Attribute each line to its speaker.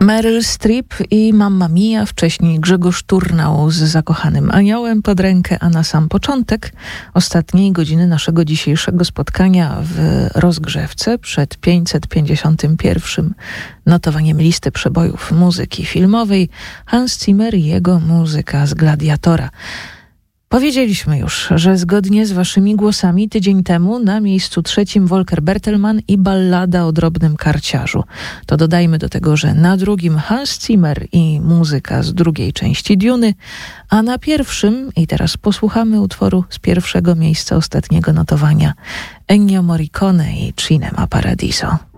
Speaker 1: Meryl Streep i Mamma Mia, wcześniej Grzegorz Turnał z Zakochanym Aniołem pod rękę, a na sam początek ostatniej godziny naszego dzisiejszego spotkania w rozgrzewce przed 551. notowaniem listy przebojów muzyki filmowej Hans Zimmer i jego muzyka z Gladiatora. Powiedzieliśmy już, że zgodnie z waszymi głosami tydzień temu na miejscu 3 Volker Bertelmann i Ballada o drobnym karciarzu. To dodajmy do tego, że na drugim Hans Zimmer i muzyka z drugiej części Duny, a na pierwszym, i teraz posłuchamy utworu z pierwszego miejsca ostatniego notowania, Ennio Morricone i Cinema Paradiso.